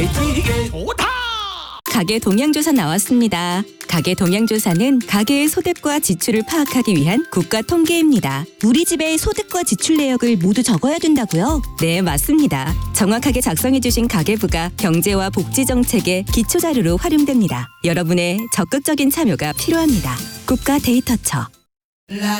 되게 좋다. 가계 동향조사 나왔습니다. 가계 동향조사는 가계의 소득과 지출을 파악하기 위한 국가 통계입니다. 우리 집의 소득과 지출 내역을 모두 적어야 된다고요? 네, 맞습니다. 정확하게 작성해주신 가계부가 경제와 복지 정책의 기초 자료로 활용됩니다. 여러분의 적극적인 참여가 필요합니다. 국가 데이터처.